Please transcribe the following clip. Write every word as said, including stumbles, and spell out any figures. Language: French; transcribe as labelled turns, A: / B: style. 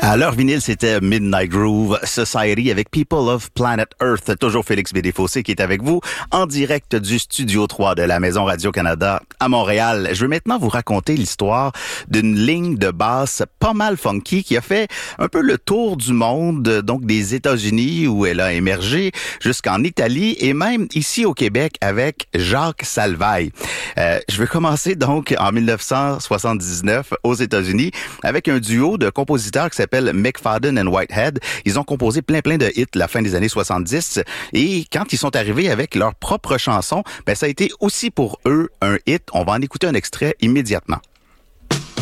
A: À l'heure vinyle, c'était Midnight Groove Society avec People of Planet Earth. Toujours Félix Bédéfossé qui est avec vous en direct du Studio trois de la Maison Radio-Canada à Montréal. Je vais maintenant vous raconter l'histoire d'une ligne de basse pas mal funky qui a fait un peu le tour du monde, donc des États-Unis où elle a émergé jusqu'en Italie et même ici au Québec avec Jacques Salvaille. Euh, je vais commencer donc en dix-neuf cent soixante-dix-neuf aux États-Unis avec un duo de compositeurs qui s'appelle McFadden and Whitehead. Ils ont composé plein plein de hits la fin des années soixante-dix et quand ils sont arrivés avec leurs propres chansons, ben ça a été aussi pour eux un hit. On va en écouter un extrait immédiatement.